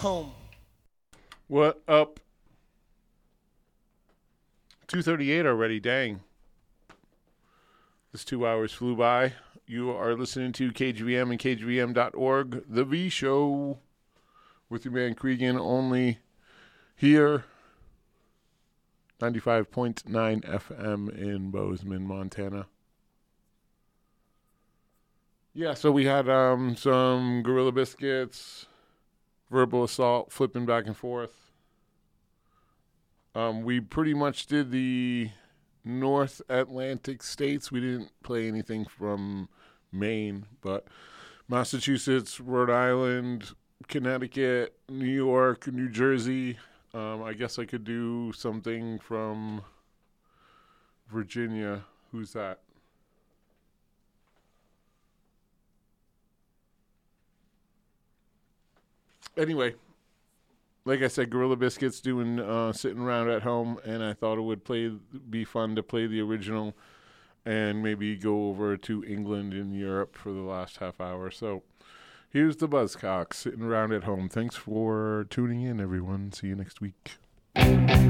home. What up? 2:38 already, dang. This 2 hours flew by. You are listening to KGVM and KGVM.org, The V Show, with your man Cregan, only here, 95.9 FM in Bozeman, Montana. Yeah, so we had some Gorilla Biscuits, Verbal Assault, flipping back and forth. We pretty much did the North Atlantic states. We didn't play anything from Maine, but Massachusetts, Rhode Island, Connecticut, New York, New Jersey. I guess I could do something from Virginia. Who's that? Anyway, like I said, Gorilla Biscuits doing sitting around at home, and I thought it would be fun to play the original and maybe go over to England and Europe for the last half hour. So here's the Buzzcocks sitting around at home. Thanks for tuning in, everyone. See you next week.